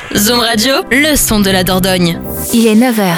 Zoom Radio, le son de la Dordogne. Il est 9h.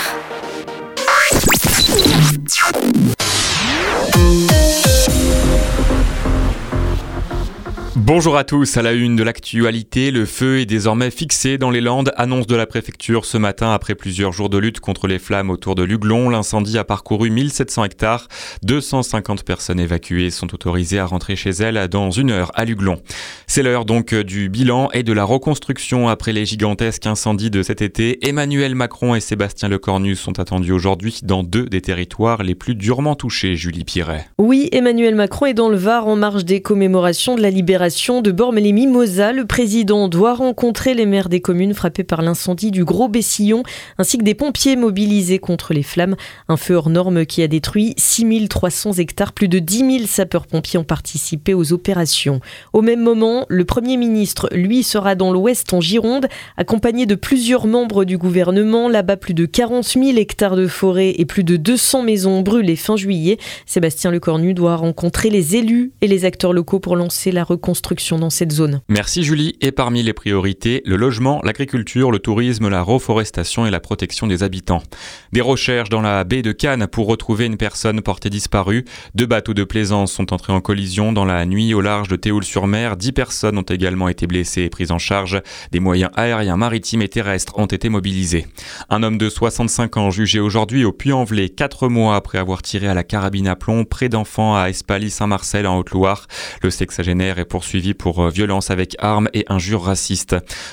Bonjour à tous, à la une de l'actualité, le feu est désormais fixé dans les Landes, annonce de la préfecture ce matin après plusieurs jours de lutte contre les flammes autour de Luglon. L'incendie a parcouru 1700 hectares, 250 personnes évacuées sont autorisées à rentrer chez elles dans 1 heure à Luglon. C'est l'heure donc du bilan et de la reconstruction après les gigantesques incendies de cet été. Emmanuel Macron et Sébastien Lecornu sont attendus aujourd'hui dans 2 des territoires les plus durement touchés, Julie Piret. Oui, Emmanuel Macron est dans le Var en marge des commémorations de la libération de Bormes-les-Mimosas. Le président doit rencontrer les maires des communes frappées par l'incendie du Gros-Bessillon ainsi que des pompiers mobilisés contre les flammes. Un feu hors norme qui a détruit 6300 hectares. Plus de 10 000 sapeurs-pompiers ont participé aux opérations. Au même moment, le Premier ministre, lui, sera dans l'Ouest en Gironde, accompagné de plusieurs membres du gouvernement. Là-bas, plus de 40 000 hectares de forêt et plus de 200 maisons brûlées fin juillet. Sébastien Lecornu doit rencontrer les élus et les acteurs locaux pour lancer la reconstruction dans cette zone. Merci Julie. Et parmi les priorités, le logement, l'agriculture, le tourisme, la reforestation et la protection des habitants. Des recherches dans la baie de Cannes pour retrouver une personne portée disparue. 2 bateaux de plaisance sont entrés en collision dans la nuit au large de Théoul-sur-Mer. 10 personnes ont également été blessées et prises en charge. Des moyens aériens, maritimes et terrestres ont été mobilisés. Un homme de 65 ans jugé aujourd'hui au Puy-en-Velay, 4 mois après avoir tiré à la carabine à plomb près d'enfants à Espaly-Saint-Marcel en Haute-Loire. Le sexagénaire est poursuivi pour violence avec arme et injures racistes.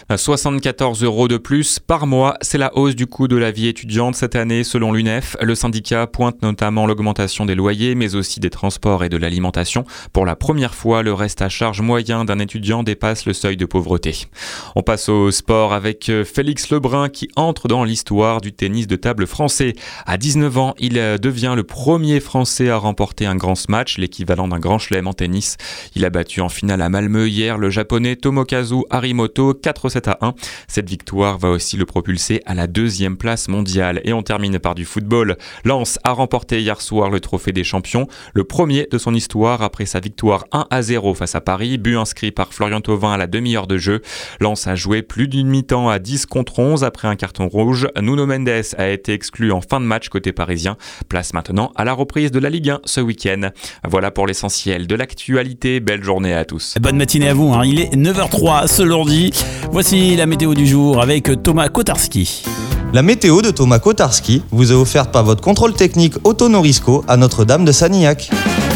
74 € de plus par mois, c'est la hausse du coût de la vie étudiante cette année selon l'UNEF. Le syndicat pointe notamment l'augmentation des loyers mais aussi des transports et de l'alimentation. Pour la première fois, le reste à charge moyen d'un étudiant dépasse le seuil de pauvreté. On passe au sport avec Félix Lebrun qui entre dans l'histoire du tennis de table français. À 19 ans, il devient le premier Français à remporter un grand smash, l'équivalent d'un grand chelem en tennis. Il a battu en finale à Malmö hier le japonais Tomokazu Harimoto 4-7-1. Cette victoire va aussi le propulser à la 2e place mondiale. Et on termine par du football. Lens a remporté hier soir le trophée des champions, le premier de son histoire après sa victoire 1-0 face à Paris, but inscrit par Florian Thauvin à la demi-heure de jeu. Lens a joué plus d'une mi-temps à 10-11 après un carton rouge. Nuno Mendes a été exclu en fin de match côté parisien. Place maintenant à la reprise de la Ligue 1 ce week-end. Voilà pour l'essentiel de l'actualité. Belle journée à tous. Bonne matinée à vous, il est 9h03 ce lundi. Voici la météo du jour avec Thomas Kotarski. La météo de Thomas Kotarski vous est offerte par votre contrôle technique Auto Norisco à Notre-Dame de Sanilhac.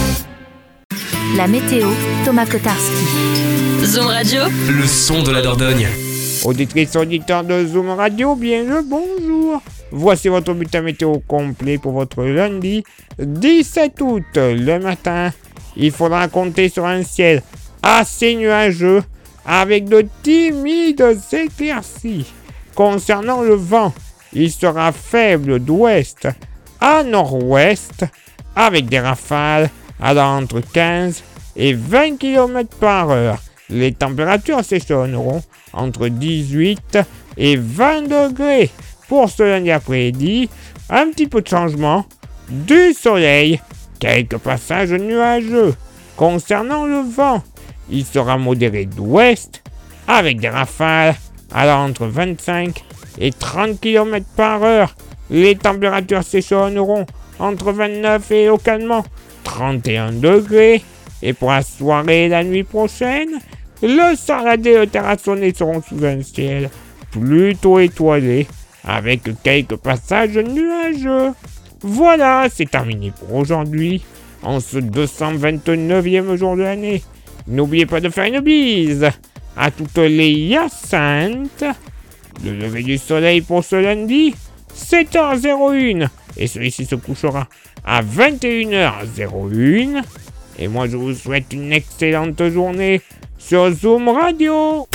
La météo, Thomas Kotarski. Zoom Radio, le son de la Dordogne. Auditrices, auditeurs de Zoom Radio, bien le bonjour. Voici votre bulletin météo complet pour votre lundi 17 août. Le matin, il faudra compter sur un ciel assez nuageux avec de timides éclaircies. Concernant le vent, il sera faible d'ouest à nord-ouest avec des rafales allant entre 15 et 20 km par heure. Les températures s'échelonneront entre 18 et 20 degrés. Pour ce lundi après-midi, un petit peu de changement, du soleil, quelques passages nuageux. Concernant le vent, il sera modéré d'ouest avec des rafales allant entre 25 et 30 km par heure. Les températures s'échelonneront entre 29 et localement 31 degrés. Et pour la soirée et la nuit prochaine, le Saradé et le Terrassonné seront sous un ciel plutôt étoilé avec quelques passages nuageux. Voilà, c'est terminé pour aujourd'hui, en ce 229e jour de l'année. N'oubliez pas de faire une bise à toutes les Hyacinthes. Le lever du soleil pour ce lundi, 7h01. Et celui-ci se couchera à 21h01. Et moi, je vous souhaite une excellente journée sur Zoom Radio.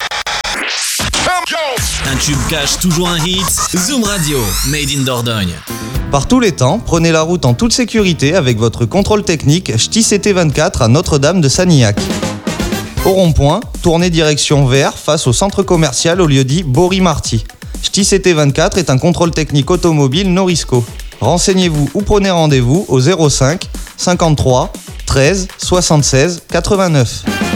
Un tube cache toujours un hit. Zoom Radio, made in Dordogne. Par tous les temps, prenez la route en toute sécurité avec votre contrôle technique Ch'ti CT24 à Notre-Dame de Sanilhac. Au rond-point, tournez direction vers face au centre commercial au lieu-dit Bory-Marty. Ch'ti CT24 est un contrôle technique automobile Norisco. Renseignez-vous ou prenez rendez-vous au 05 53 13 76 89.